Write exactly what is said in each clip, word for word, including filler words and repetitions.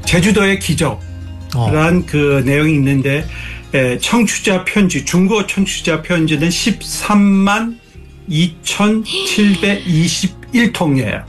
제주도의 기적이란 어. 그 내용이 있는데 에, 청취자 편지, 중국어 청취자 편지는 십삼만 이천칠백이십일 통이에요.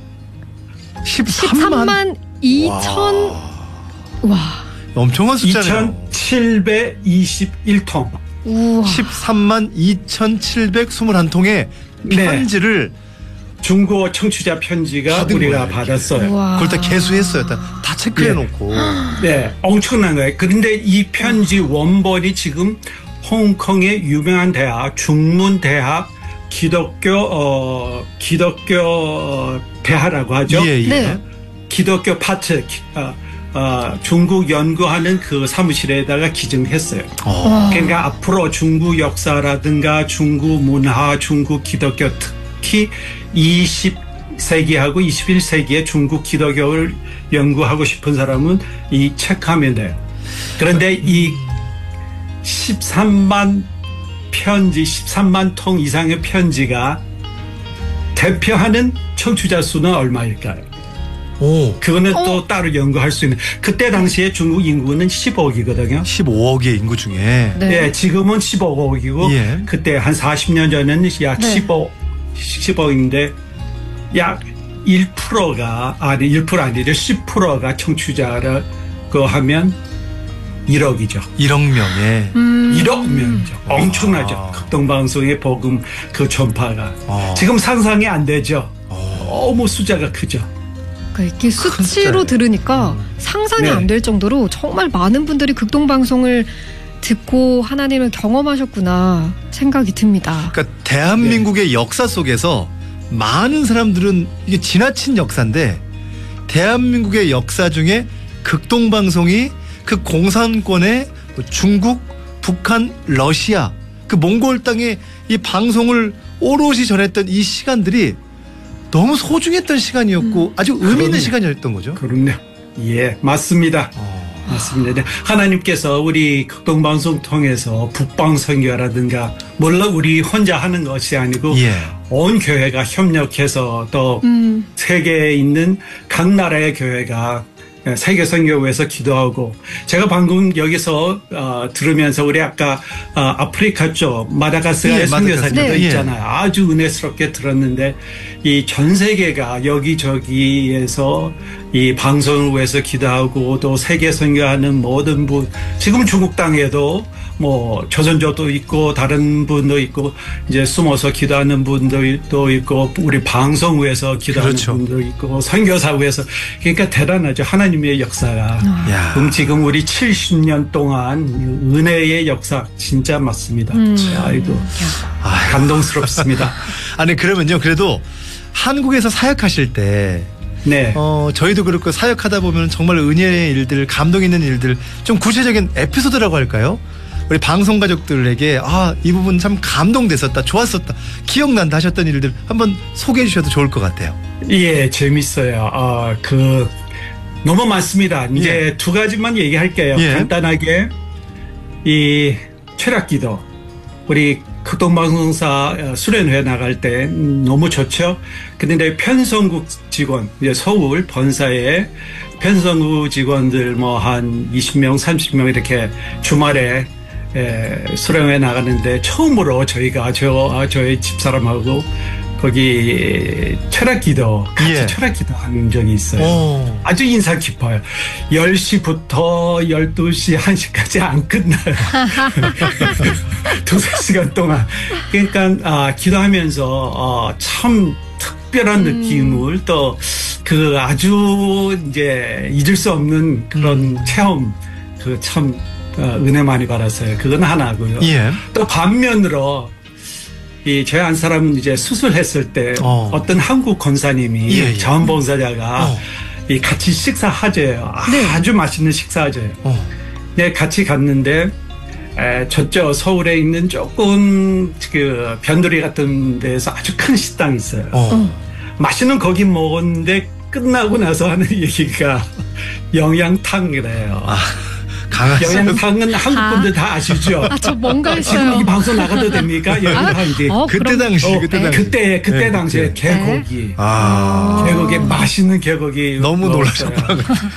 십삼만 이천 와. 와. 엄청난 숫자네요. 이천칠백이십일 통. 우와. 십삼만 이천칠백이십일 통의 편지를 네. 중국어 청취자 편지가 우리가 거예요, 받았어요. 우와. 그걸 다 개수했어요. 다, 다 체크해놓고. 네. 네, 엄청난 거예요. 그런데 이 편지 원본이 지금 홍콩의 유명한 대학, 중문대학 기독교 어 기독교 대학이라고 하죠. 예, 예. 네. 기독교 파트 어, 어, 중국 연구하는 그 사무실에다가 기증했어요. 오. 그러니까 앞으로 중국 역사라든가 중국 문화, 중국 기독교 특히 이십 세기하고 이십일 세기의 중국 기독교를 연구하고 싶은 사람은 이 체크하면 돼요. 그런데 이 십삼만 편지, 십삼만 통 이상의 편지가 대표하는 청취자 수는 얼마일까요? 오. 그거는 어? 또 따로 연구할 수 있는. 그때 당시에 중국 인구는 십억이거든요. 십오억의 인구 중에. 네. 네, 지금은 십오억이고 예. 그때 한 사십 년 전에는 약 네. 십억, 십억인데 약 일 퍼센트가 아니 일 퍼센트 아니죠. 십 퍼센트가 청취자라고 하면 일억이죠. 일억 명에. 음. 일억 명이죠. 엄청나죠. 아. 극동방송의 복음 그 전파가. 아. 지금 상상이 안 되죠. 아. 너무 숫자가 크죠. 이렇게 수치로 들으니까 음. 상상이 네. 안 될 정도로 정말 많은 분들이 극동방송을 듣고 하나님을 경험하셨구나 생각이 듭니다. 그러니까 대한민국의 네. 역사 속에서 많은 사람들은 이게 지나친 역사인데 대한민국의 역사 중에 극동방송이 그 공산권의 중국, 북한, 러시아 그 몽골 땅에 이 방송을 오롯이 전했던 이 시간들이 너무 소중했던 시간이었고 음. 아주 의미 있는 시간이었던 거죠. 그럼요. 예, 맞습니다. 어. 맞습니다. 하나님께서 우리 극동방송 통해서 북방선교라든가 물론 우리 혼자 하는 것이 아니고 예. 온 교회가 협력해서 또 음. 세계에 있는 각 나라의 교회가 세계 선교회에서 기도하고 제가 방금 여기서 어, 들으면서 우리 아까 어, 아프리카 쪽 마다가스카르 예, 선교사님도 네. 있잖아요. 아주 은혜스럽게 들었는데 이 전 세계가 여기저기에서 이 방송을 위해서 기도하고 또 세계 선교하는 모든 분 지금 중국 땅에도 뭐 조선조도 있고 다른 분도 있고 이제 숨어서 기도하는 분도 있고 우리 방송 위해서 기도하는 그렇죠. 분도 있고 선교사 위해서 그러니까 대단하죠. 하나님의 역사가. 야. 그럼 지금 우리 칠십 년 동안 은혜의 역사 진짜 맞습니다. 음. 아이고 감동스럽습니다. 아니 그러면요 그래도 한국에서 사역하실 때 네. 어, 저희도 그렇고 사역하다 보면 정말 은혜의 일들, 감동 있는 일들, 좀 구체적인 에피소드라고 할까요? 우리 방송 가족들에게 아, 이 부분 참 감동됐었다, 좋았었다, 기억난다 하셨던 일들 한번 소개해 주셔도 좋을 것 같아요. 예, 재밌어요. 어, 그 너무 많습니다. 이제 예. 두 가지만 얘기할게요. 예. 간단하게 이 철학기도 우리 극동방송사 수련회 나갈 때 너무 좋죠. 그런데 편성국 직원, 이제 서울 본사에 편성국 직원들 뭐 한 이십 명, 삼십 명 이렇게 주말에 에, 수련회 나가는데 처음으로 저희가 저 저희 집사람하고 거기 철학기도 같이 예. 철학기도 한 적이 있어요. 오. 아주 인상 깊어요. 열 시부터 열두 시, 한 시까지 안 끝나요. 두세 시간 동안. 그러니까 아, 기도하면서 어, 참 특별한 음. 느낌을 또 그 아주 이제 잊을 수 없는 그런 음. 체험 그 참 어, 은혜 많이 받았어요. 그건 하나고요. 예. 또 반면으로 이 저희 한 사람은 이제 수술했을 때 어. 어떤 한국 권사님이 예, 예. 자원봉사자가 어. 이 같이 식사하재요. 네. 아주 맛있는 식사하재요. 어. 네, 같이 갔는데 에, 저쪽 서울에 있는 조금 그 변두리 같은 데서 아주 큰 식당이 있어요. 어. 맛있는 고기 먹었는데 끝나고 나서 하는 얘기가 영양탕이래요. 아. 영양탕은 한국 분들 아. 다 아시죠? 아, 저 뭔가 했어요. 지금 이 방송 나가도 됩니까? 영양탕이. 아, 어, 그때 그럼, 당시, 어, 그때 당시. 그때, 그때 네, 당시에 그때. 개고기. 아. 개고기, 맛있는 개고기. 너무 놀라셨구나.